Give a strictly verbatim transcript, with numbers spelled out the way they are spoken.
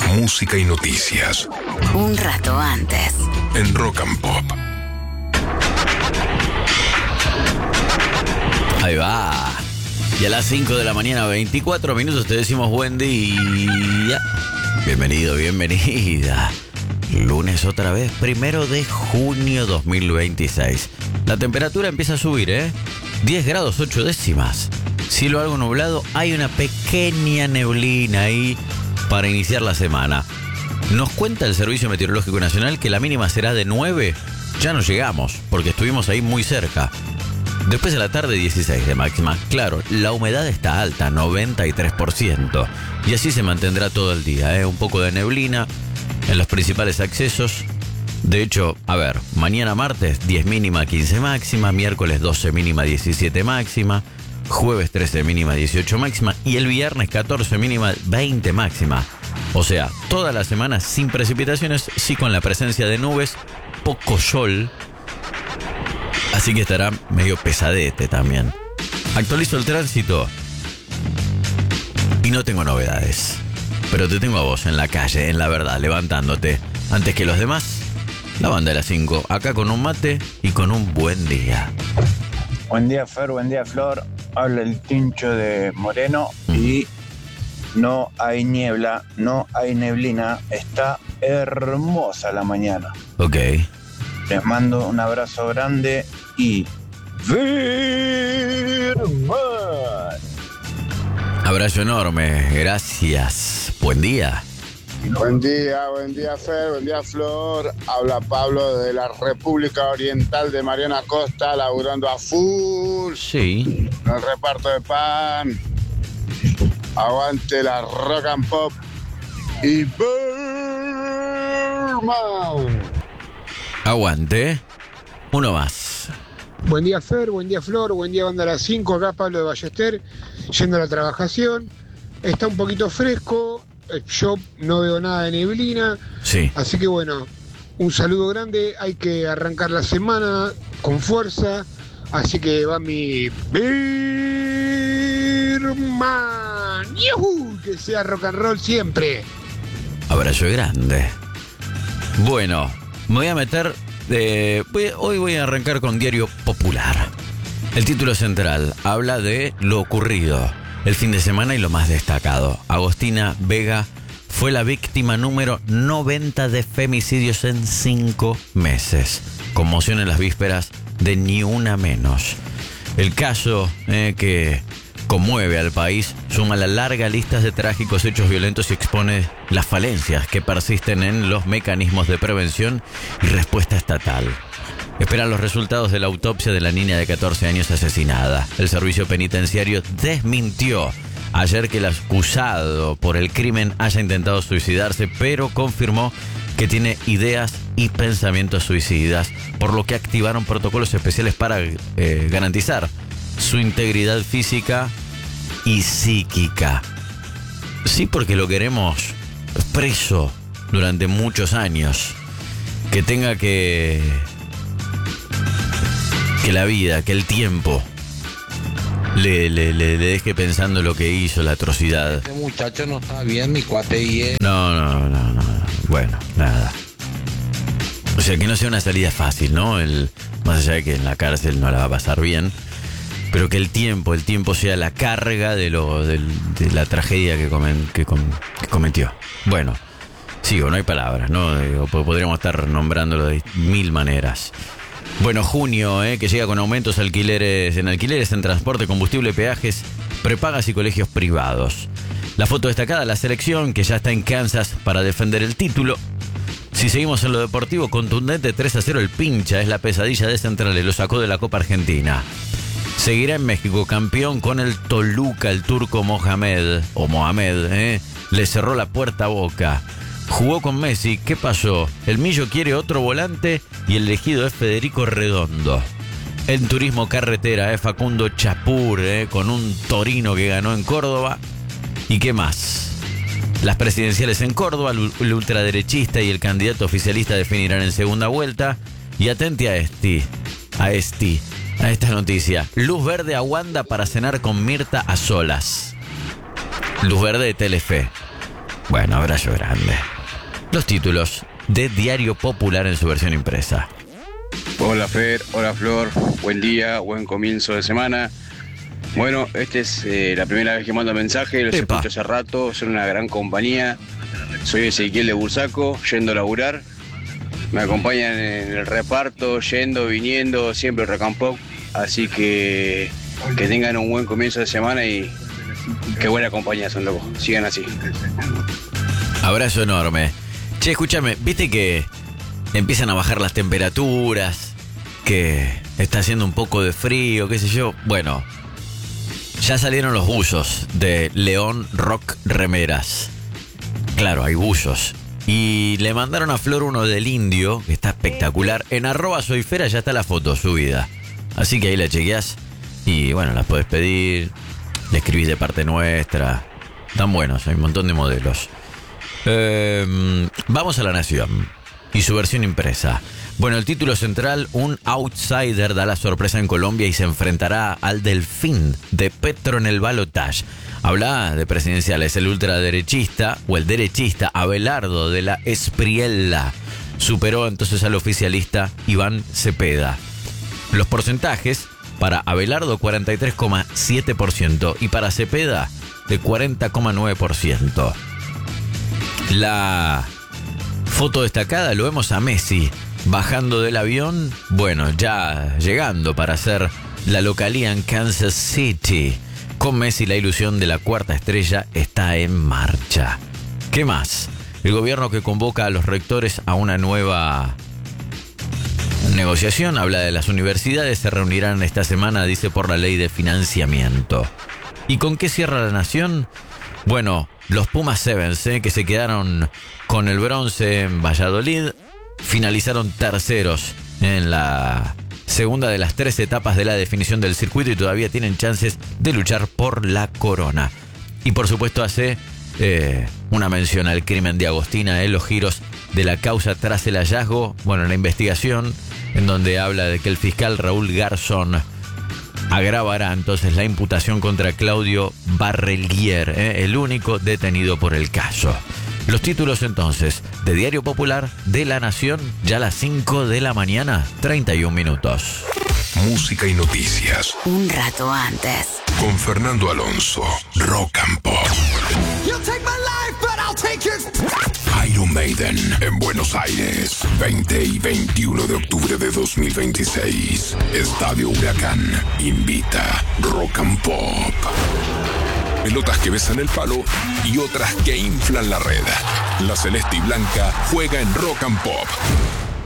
música y noticias. Un rato antes. En Rock and Pop. Ahí va. Y a las cinco de la mañana, veinticuatro minutos, te decimos buen día. Bienvenido, bienvenida. Lunes otra vez, primero de junio dos mil veintiséis. La temperatura empieza a subir, ¿eh? diez grados ocho décimas. Cielo algo nublado, hay una pequeña neblina ahí para iniciar la semana. Nos cuenta el Servicio Meteorológico Nacional que la mínima será de nueve. Ya no llegamos, porque estuvimos ahí muy cerca. Después de la tarde, dieciséis de máxima. Claro, la humedad está alta, noventa y tres por ciento. Y así se mantendrá todo el día, ¿eh? Un poco de neblina en los principales accesos. De hecho, a ver, mañana martes, diez mínima, quince máxima. Miércoles, doce mínima, diecisiete máxima. Jueves, trece mínima, dieciocho máxima. Y el viernes, catorce mínima, veinte máxima. O sea, toda la semana sin precipitaciones, sí con la presencia de nubes, poco sol. Así que estará medio pesadete también. Actualizo el tránsito y no tengo novedades. Pero te tengo a vos en la calle, en La Verdad, levantándote. Antes que los demás, la banda de las cinco, acá con un mate y con un buen día. Buen día, Fer, buen día, Flor. Habla el Tincho de Moreno mm. y no hay niebla, no hay neblina. Está hermosa la mañana. Ok. Les mando un abrazo grande y ¡firman! Abrazo enorme, gracias. Buen día. Buen día, buen día, Fer, buen día, Flor. Habla Pablo de la República Oriental de Mariana Costa, laburando a full. Sí. En el reparto de pan. Aguante la Rock and Pop y Birdman. Aguante. Uno más. Buen día, Fer, buen día, Flor, buen día, banda a las cinco. Acá Pablo de Ballester, yendo a la trabajación. Está un poquito fresco. Yo no veo nada de neblina. Sí. Así que bueno, un saludo grande. Hay que arrancar la semana con fuerza. Así que va mi Birdman. ¡Yuhu! Que sea rock and roll siempre. Abrazo grande. Bueno, me voy a meter. De, voy, hoy voy a arrancar con Diario Popular. El título central habla de lo ocurrido el fin de semana y lo más destacado. Agostina Vega fue la víctima número noventa de femicidios en cinco meses. Conmoción en las vísperas de Ni Una Menos. El caso eh, que conmueve al país suma la larga lista de trágicos hechos violentos y expone las falencias que persisten en los mecanismos de prevención y respuesta estatal. Esperan los resultados de la autopsia de la niña de catorce años asesinada. El servicio penitenciario desmintió ayer que el acusado por el crimen haya intentado suicidarse, pero confirmó que tiene ideas y pensamientos suicidas, por lo que activaron protocolos especiales para eh, garantizar su integridad física y psíquica. Sí, porque lo queremos preso durante muchos años. Que tenga que... que la vida, que el tiempo le, le, le, le deje pensando lo que hizo, la atrocidad. Este muchacho no está bien, mi cuate y él. No, no, no, no. Bueno, nada. O sea, que no sea una salida fácil, ¿no? El, más allá de que en la cárcel no la va a pasar bien, pero que el tiempo, el tiempo sea la carga de lo de, de la tragedia que, comen, que, com, que cometió. Bueno, sigo, no hay palabras, ¿no? Digo, podríamos estar nombrándolo de mil maneras. Bueno, junio, ¿eh? Que llega con aumentos alquileres en alquileres, en transporte, combustible, peajes, prepagas y colegios privados. La foto destacada, la selección que ya está en Kansas para defender el título. Si seguimos en lo deportivo, contundente tres a cero el Pincha, es la pesadilla de Centrales, lo sacó de la Copa Argentina. Seguirá en México, campeón con el Toluca, el turco Mohamed, o Mohamed, ¿eh? Le cerró la puerta a Boca. Jugó con Messi, ¿qué pasó? El Millo quiere otro volante y el elegido es Federico Redondo. En turismo carretera, ¿eh? Facundo Chapur, ¿eh? Con un Torino que ganó en Córdoba. ¿Y qué más? Las presidenciales en Córdoba, el ultraderechista y el candidato oficialista definirán en segunda vuelta. Y atente a este, a este, a esta noticia. Luz verde a Wanda para cenar con Mirta a solas. Luz verde de Telefe. Bueno, abrazo grande. Los títulos de Diario Popular en su versión impresa. Hola Fer, hola Flor, buen día, buen comienzo de semana. Bueno, esta es eh, la primera vez que mando mensaje, los Epa. escucho hace rato, son una gran compañía. Soy Ezequiel de Bursaco, yendo a laburar. Me acompañan en el reparto, yendo, viniendo, siempre Rock and Pop. Así que que tengan un buen comienzo de semana y qué buena compañía son, loco. Sigan así. Abrazo enorme. Che, escúchame, viste que empiezan a bajar las temperaturas, que está haciendo un poco de frío, qué sé yo. Bueno, ya salieron los buzos de León Rock Remeras. Claro, hay buzos. Y le mandaron a Flor uno del Indio, que está espectacular. En arroba soyfera ya está la foto subida. Así que ahí la chequeás y bueno, las podés pedir. Le escribís de parte nuestra. Están buenos, hay un montón de modelos. Eh, vamos a La Nación y su versión impresa. Bueno, el título central: un outsider da la sorpresa en Colombia y se enfrentará al Delfín de Petro en el balotaje. Habla de presidenciales. El ultraderechista o el derechista Abelardo de la Espriella superó entonces al oficialista Iván Cepeda. Los porcentajes: para Abelardo cuarenta y tres coma siete por ciento y para Cepeda de cuarenta coma nueve por ciento. La foto destacada lo vemos a Messi bajando del avión, bueno, ya llegando para hacer la localía en Kansas City. Con Messi la ilusión de la cuarta estrella está en marcha. ¿Qué más? El gobierno que convoca a los rectores a una nueva negociación, habla de las universidades, se reunirán esta semana, dice, por la ley de financiamiento. ¿Y con qué cierra La Nación? Bueno, los Pumas Sevens, eh, que se quedaron con el bronce en Valladolid, finalizaron terceros en la segunda de las tres etapas de la definición del circuito y todavía tienen chances de luchar por la corona. Y por supuesto hace eh, una mención al crimen de Agostina, eh, los giros de la causa tras el hallazgo, bueno, la investigación, en donde habla de que el fiscal Raúl Garzón agravará entonces la imputación contra Claudio Barrelier, eh, el único detenido por el caso. Los títulos entonces de Diario Popular, de La Nación, ya a las cinco de la mañana, treinta y un minutos. Música y noticias. Un rato antes. Con Fernando Alonso, Rock and Pop. Iron Maiden en Buenos Aires, veinte y veintiuno de octubre de dos mil veintiséis. Estadio Huracán invita Rock and Pop. Pelotas que besan el palo y otras que inflan la red. La celeste y blanca juega en Rock and Pop.